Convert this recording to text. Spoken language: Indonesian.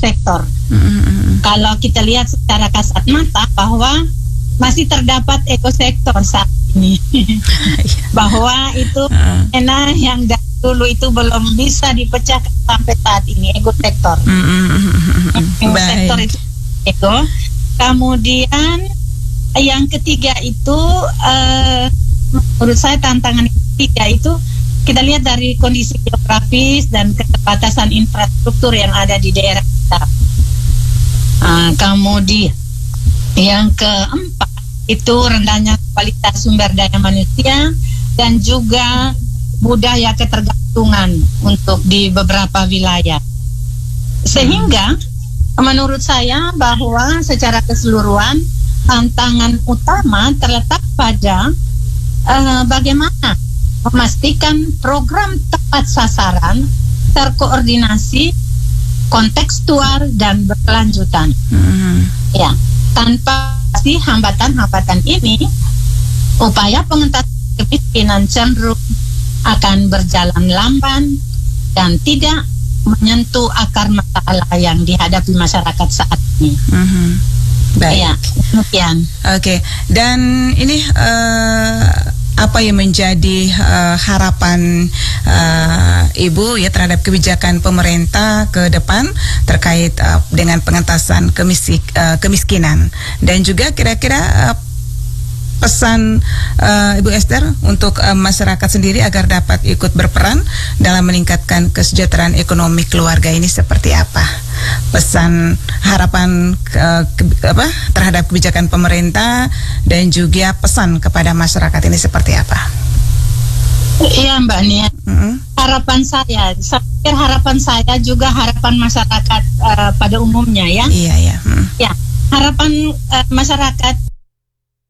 ekosektor. Kalau kita lihat secara kasat mata bahwa masih terdapat ekosektor saat ini. Bahwa itu fenomena yang dulu itu belum bisa dipecahkan sampai saat ini, ekosektor. Ekosektor itu ego. Kemudian yang ketiga itu menurut saya tantangan ketiga itu kita lihat dari kondisi geografis dan keterbatasan infrastruktur yang ada di daerah kita. Kemudian yang keempat itu rendahnya kualitas sumber daya manusia dan juga budaya ketergantungan untuk di beberapa wilayah. Sehingga menurut saya bahwa secara keseluruhan tantangan utama terletak pada bagaimana memastikan program tepat sasaran, terkoordinasi, kontekstual dan berkelanjutan. Ya, tanpa si hambatan-hambatan ini, upaya pengentasan kemiskinan cenderung akan berjalan lamban dan tidak menyentuh akar masalah yang dihadapi masyarakat saat ini. Baik. Ya, demikian. Oke. Dan ini apa yang menjadi harapan Ibu ya terhadap kebijakan pemerintah ke depan terkait dengan pengentasan kemiskinan, dan juga kira-kira pesan Ibu Esther untuk masyarakat sendiri agar dapat ikut berperan dalam meningkatkan kesejahteraan ekonomi keluarga ini seperti apa? Pesan harapan terhadap kebijakan pemerintah dan juga pesan kepada masyarakat ini seperti apa? Iya Mbak Nia, harapan saya pikir harapan saya juga harapan masyarakat pada umumnya ya. Iya. Ya, harapan masyarakat